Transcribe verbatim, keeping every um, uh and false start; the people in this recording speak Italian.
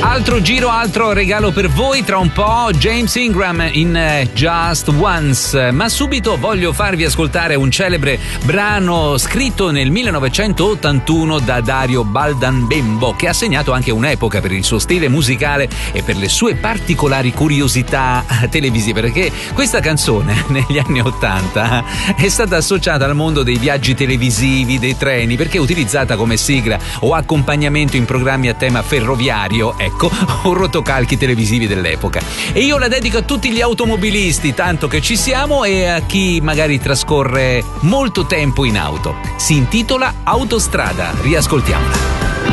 Altro giro, altro regalo per voi. Tra un po' James Ingram in Just Once, ma subito voglio farvi ascoltare un celebre brano scritto nel millenovecentottantuno da Dario Baldanbembo, che ha segnato anche un'epoca per il suo stile musicale e per le sue particolari curiosità televisive, perché questa canzone negli anni ottanta è stata associata al mondo dei viaggi televisivi, dei treni, perché è utilizzata come sigla o accompagnamento in programmi a tema ferroviario, ecco, o rotocalchi televisivi dell'epoca. E io la dedico a tutti gli automobilisti, tanto che ci siamo, e a chi magari trascorre molto tempo in auto. Si intitola Autostrada, riascoltiamola.